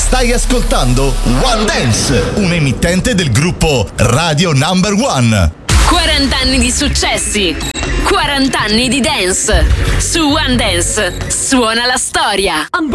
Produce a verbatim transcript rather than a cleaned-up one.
Stai ascoltando One Dance, un emittente del gruppo Radio Number One. quaranta anni di successi, quaranta anni di dance. Su One Dance suona la storia.